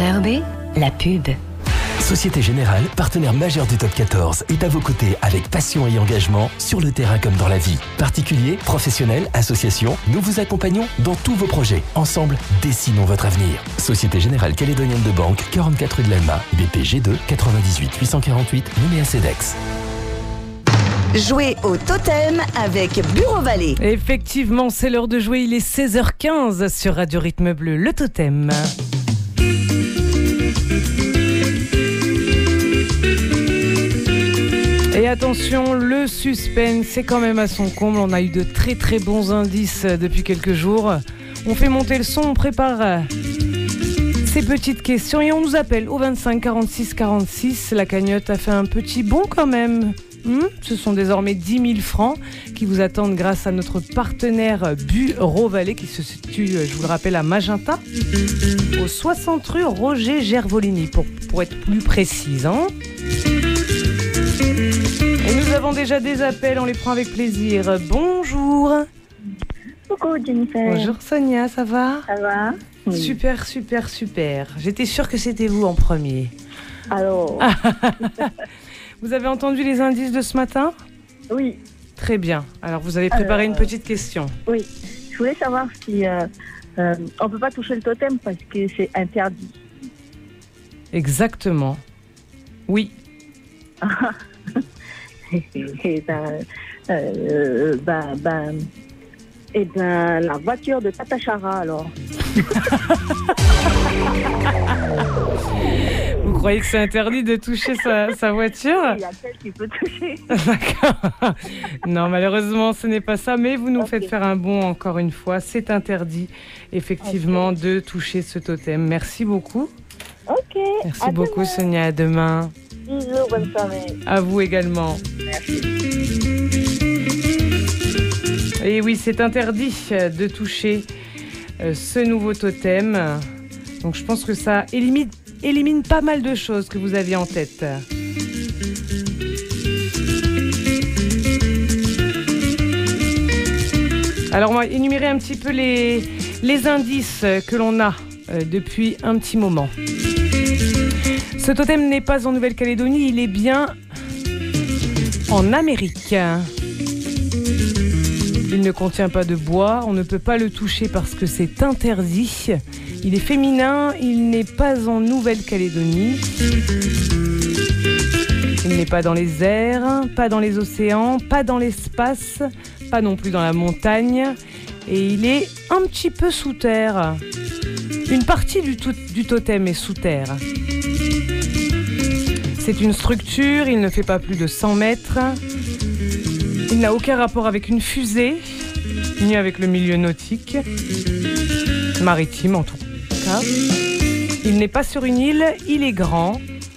RERB, la pub. Société Générale, partenaire majeur du Top 14, est à vos côtés avec passion et engagement sur le terrain comme dans la vie. Particuliers, professionnels, associations, nous vous accompagnons dans tous vos projets. Ensemble, dessinons votre avenir. Société Générale Calédonienne de Banque, 44 rue de l'Alma, BP G2, 98 848, Nouméa Cedex. Jouer au totem avec Bureau Vallée. Effectivement, c'est l'heure de jouer. Il est 16h15 sur Radio Rythme Bleu, le totem. Et attention, le suspense, c'est quand même à son comble. On a eu de très très bons indices depuis quelques jours. On fait monter le son, on prépare ces petites questions et on nous appelle au 25 46 46. La cagnotte a fait un petit bond quand même. Ce sont désormais 10 000 francs qui vous attendent grâce à notre partenaire Bureau Vallée qui se situe, je vous le rappelle, à Magenta, au 60 rue Roger Gervolini, pour être plus précise. Et nous avons déjà des appels, on les prend avec plaisir. Bonjour. Coucou Jennifer. Bonjour Sonia, ça va ? Ça va ? Oui. Super, super, super. J'étais sûre que c'était vous en premier. Alors. Vous avez entendu les indices de ce matin ? Oui. Très bien. Alors vous avez préparé une petite question. Oui. Je voulais savoir si on peut pas toucher le totem parce que c'est interdit. Exactement. Oui. La voiture de Tata Chara alors. Vous croyez que c'est interdit de toucher sa voiture ? Il y a celle qui peut toucher. D'accord. Non, malheureusement, ce n'est pas ça, mais vous nous faites faire un bond encore une fois. C'est interdit, effectivement, de toucher ce totem. Merci beaucoup. Ok. Merci beaucoup, Sonia. À demain. Bisous, bonne soirée. À vous également. Merci. Et oui, c'est interdit de toucher ce nouveau totem. Donc je pense que ça élimine pas mal de choses que vous aviez en tête. Alors on va énumérer un petit peu les indices que l'on a depuis un petit moment. Ce totem n'est pas en Nouvelle-Calédonie, il est bien en Amérique. Il ne contient pas de bois, on ne peut pas le toucher parce que c'est interdit. Il est féminin, il n'est pas en Nouvelle-Calédonie. Il n'est pas dans les airs, pas dans les océans, pas dans l'espace, pas non plus dans la montagne. Et il est un petit peu sous terre. Une partie du totem est sous terre. C'est une structure, il ne fait pas plus de 100 mètres. Il n'a aucun rapport avec une fusée, ni avec le milieu nautique, maritime en tout cas. Il n'est pas sur une île, il est grand. Ah !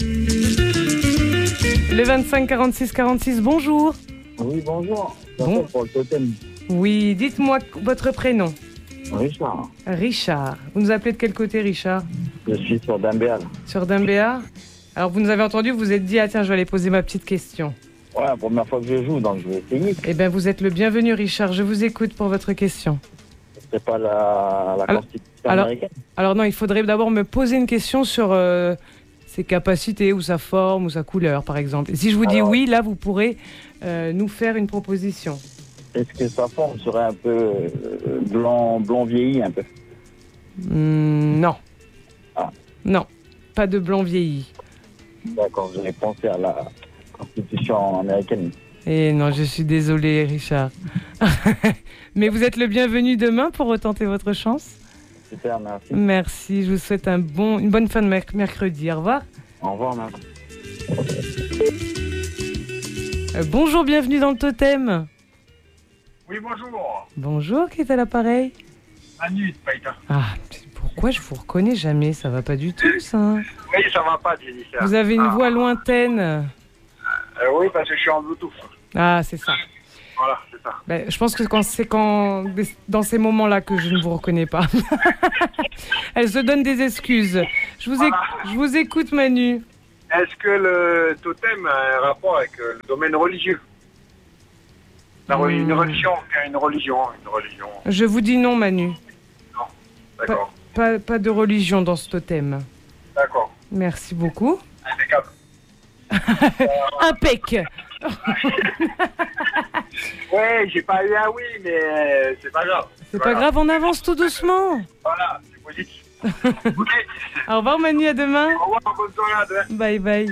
Le 25 46 46, bonjour. Oui, bonjour. Bon. Pour le totem. Oui, dites-moi votre prénom. Richard. Richard. Vous nous appelez de quel côté, Richard ? Je suis sur Dimbéal. Sur Dimbéa ? Alors vous nous avez entendu, vous vous êtes dit, ah tiens, je vais aller poser ma petite question. Ouais, la première fois que je joue, donc je vais essayer. Eh bien, vous êtes le bienvenu, Richard. Je vous écoute pour votre question. C'est pas la Constitution américaine. Alors non, il faudrait d'abord me poser une question sur ses capacités ou sa forme ou sa couleur, par exemple. Et si je vous dis oui, là, vous pourrez nous faire une proposition. Est-ce que sa forme serait un peu blanc vieilli, un peu? Non. Ah. Non, pas de blanc vieilli. D'accord, j'avais pensé à la Constitution américaine. Et non, je suis désolée, Richard. Mais vous êtes le bienvenu demain pour retenter votre chance. Super, merci. Merci, je vous souhaite une bonne fin de mercredi. Au revoir. Au revoir, merci. Bonjour, bienvenue dans le totem. Oui, bonjour. Bonjour, qui est à l'appareil ? Manu de Païta. Ah, pourquoi je vous reconnais jamais ? Ça va pas du tout, ça. Oui, ça va pas, Jennifer. Vous avez une voix lointaine. Oui, parce que je suis en Bluetooth. Ah, c'est ça. Voilà, c'est ça. Ben, je pense que c'est dans ces moments-là que je ne vous reconnais pas. Elle se donne des excuses. Je vous écoute, Manu. Est-ce que le totem a un rapport avec le domaine religieux ? Une religion. Je vous dis non, Manu. Non, d'accord. Pas de religion dans ce totem. D'accord. Merci beaucoup. Impeccable. Impec. Ouais, j'ai pas eu un oui, mais c'est pas grave. C'est pas grave, on avance tout doucement. Voilà, c'est positif. Ok. Au revoir Manu, à demain. Au revoir, bonne soirée à demain. Bye bye.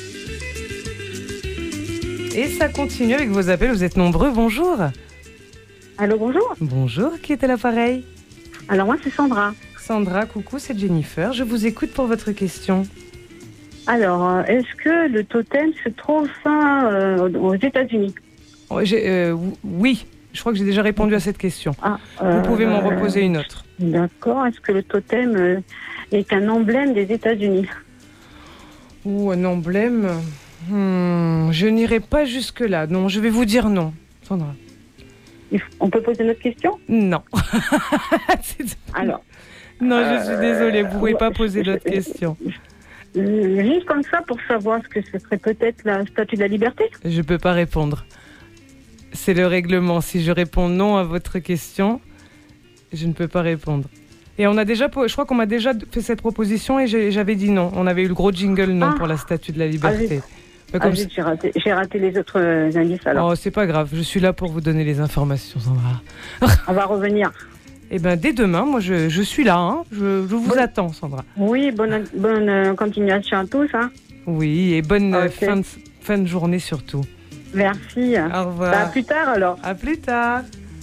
Et ça continue avec vos appels, vous êtes nombreux, bonjour. Allô, bonjour. Bonjour, qui est à l'appareil? Alors moi, c'est Sandra. Sandra, coucou, c'est Jennifer, je vous écoute pour votre question. Alors, est-ce que le totem se trouve aux États-Unis? Oui, je crois que j'ai déjà répondu à cette question. Ah, Vous pouvez m'en reposer une autre. D'accord. Est-ce que le totem est un emblème des États-Unis? Ou un emblème je n'irai pas jusque-là. Non, je vais vous dire non. Sandra. On peut poser une autre question? Non. Alors. Non, je suis désolée, vous ne pouvez pas poser d'autres questions. Juste comme ça, pour savoir ce que ce serait peut-être la Statue de la Liberté? Je ne peux pas répondre. C'est le règlement. Si je réponds non à votre question, je ne peux pas répondre. Et je crois qu'on m'a déjà fait cette proposition et j'avais dit non. On avait eu le gros jingle non pour la Statue de la Liberté. J'ai raté les autres indices alors. Oh, c'est pas grave, je suis là pour vous donner les informations, Sandra. On va revenir. Eh bien, dès demain, moi, je suis là. Hein. Je vous attends, Sandra. Oui, bonne continuation à tous. Hein. Oui, et bonne fin de journée surtout. Merci. Au revoir. À plus tard alors. À plus tard.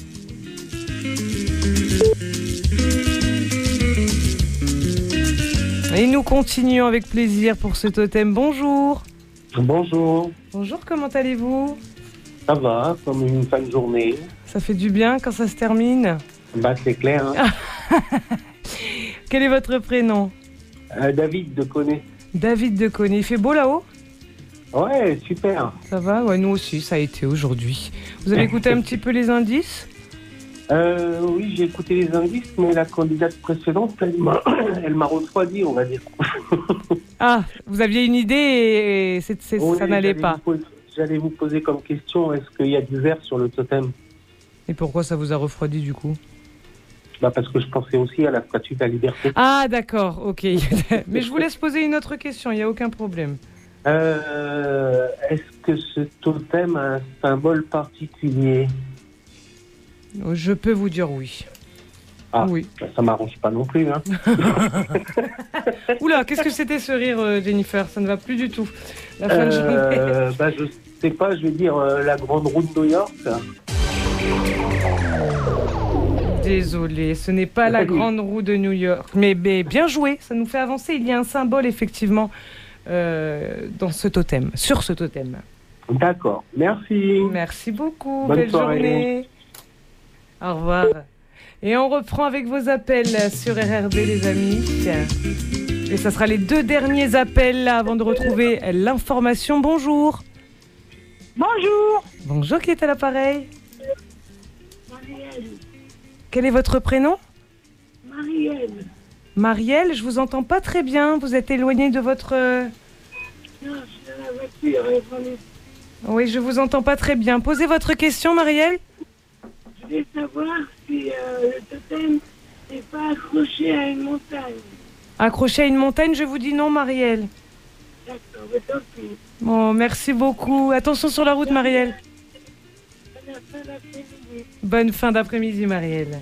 Et nous continuons avec plaisir pour ce totem. Bonjour. Bonjour. Bonjour, comment allez-vous? Ça va, comme une fin de journée. Ça fait du bien quand ça se termine? Bah, c'est clair. Hein. Quel est votre prénom? David de Coney. David de Coney. Il fait beau là-haut? Ouais, super. Ça va? Ouais, nous aussi, ça a été aujourd'hui. Vous avez écouté un petit peu les indices? Oui, j'ai écouté les indices, mais la candidate précédente, elle m'a refroidi, on va dire. Ah, vous aviez une idée et Oui, ça n'allait pas. J'allais vous poser comme question, est-ce qu'il y a du vert sur le totem? Et pourquoi ça vous a refroidi du coup? Bah parce que je pensais aussi à la Statue de la Liberté. Ah d'accord, ok. Mais je vous laisse poser une autre question, il n'y a aucun problème. Est-ce que ce totem a un symbole particulier? Je peux vous dire oui. Ah, oui. Bah, ça m'arrange pas non plus. Hein. Oula, qu'est-ce que c'était ce rire, Jennifer? Ça ne va plus du tout. La fin de journée. Bah, je sais pas, je vais dire la grande roue de New York. Désolée, ce n'est pas la grande roue de New York. Mais bien joué, ça nous fait avancer. Il y a un symbole, effectivement, dans ce totem, sur ce totem. D'accord, merci. Merci beaucoup, Bonne belle soirée. journée. Au revoir. Et on reprend avec vos appels sur RRB, les amis. Et ça sera les 2 derniers appels là, avant de retrouver l'information. Bonjour. Bonjour. Bonjour, qui est à l'appareil? Quel est votre prénom? Marielle. Marielle, je vous entends pas très bien. Vous êtes éloignée de votre... Non, je suis dans la voiture. Oui, je vous entends pas très bien. Posez votre question, Marielle. Je voulais savoir si le totem n'est pas accroché à une montagne. Accroché à une montagne, je vous dis non, Marielle. D'accord, mais tant pis. Bon, merci beaucoup. Attention sur la route, Marielle. Bonne fin d'après-midi. Bonne fin d'après-midi, Marielle.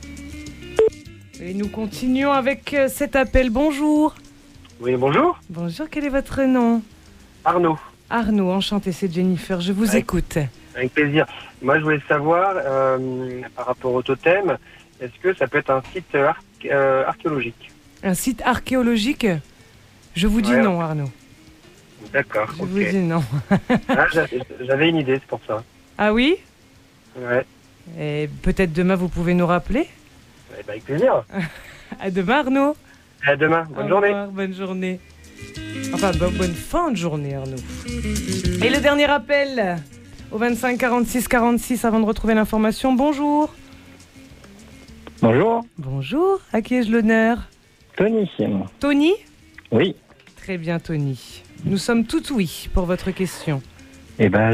Et nous continuons avec cet appel. Bonjour. Oui, bonjour. Bonjour, quel est votre nom? Arnaud. Arnaud, enchanté, c'est Jennifer. Je vous écoute. Avec plaisir. Moi, je voulais savoir, par rapport au totem, est-ce que ça peut être un site archéologique? Un site archéologique? Je vous dis non, Arnaud. D'accord, Je vous dis non. Ah, j'avais une idée, c'est pour ça. Ah oui? Ouais. Et peut-être demain, vous pouvez nous rappeler? Eh ben, avec plaisir. À demain, Arnaud. À demain. Bonne Au journée. revoir, bonne journée. Enfin, bonne fin de journée, Arnaud. Et le dernier appel au 25 46 46 avant de retrouver l'information. Bonjour. Bonjour, Bonjour. À qui ai-je l'honneur? Tony. Tony? Oui. Très bien, Tony. Nous sommes tout oui pour votre question. Eh ben,